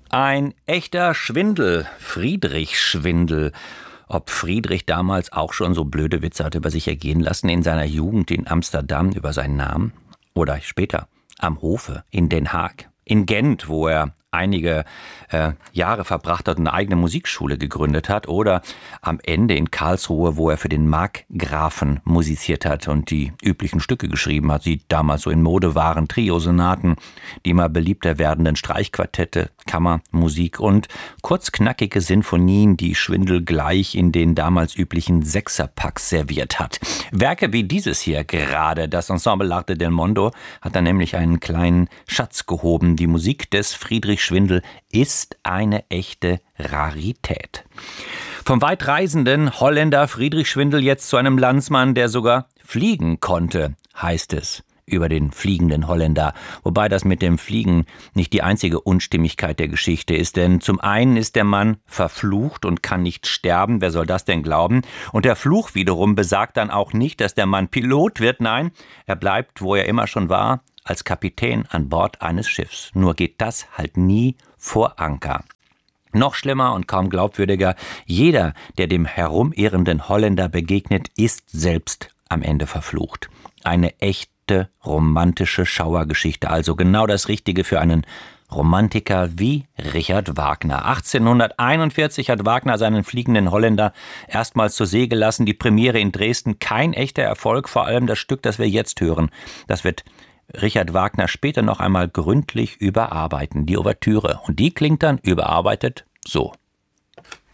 Ein echter Schwindel, Friedrich-Schwindel. Ob Friedrich damals auch schon so blöde Witze hat über sich ergehen lassen in seiner Jugend in Amsterdam über seinen Namen? Oder später am Hofe in Den Haag, in Gent, wo er einige Jahre verbracht hat und eine eigene Musikschule gegründet hat, oder am Ende in Karlsruhe, wo er für den Markgrafen musiziert hat und die üblichen Stücke geschrieben hat, die damals so in Mode waren, Triosonaten, die immer beliebter werdenden Streichquartette, Kammermusik und kurzknackige Sinfonien, die Schwindel gleich in den damals üblichen Sechserpacks serviert hat. Werke wie dieses hier gerade, das Ensemble L'Arte del Mondo, hat da nämlich einen kleinen Schatz gehoben. Die Musik des Friedrich Schwindel ist eine echte Rarität. Vom weitreisenden Holländer Friedrich Schwindel jetzt zu einem Landsmann, der sogar fliegen konnte, heißt es über den fliegenden Holländer. Wobei das mit dem Fliegen nicht die einzige Unstimmigkeit der Geschichte ist, denn zum einen ist der Mann verflucht und kann nicht sterben, wer soll das denn glauben? Und der Fluch wiederum besagt dann auch nicht, dass der Mann Pilot wird, nein, er bleibt, wo er immer schon war, als Kapitän an Bord eines Schiffs. Nur geht das halt nie vor Anker. Noch schlimmer und kaum glaubwürdiger, jeder, der dem herumirrenden Holländer begegnet, ist selbst am Ende verflucht. Eine echte romantische Schauergeschichte, also genau das Richtige für einen Romantiker wie Richard Wagner. 1841 hat Wagner seinen fliegenden Holländer erstmals zur See gelassen. Die Premiere in Dresden, kein echter Erfolg, vor allem das Stück, das wir jetzt hören. Das wird Richard Wagner später noch einmal gründlich überarbeiten, die Ouvertüre. Und die klingt dann überarbeitet so.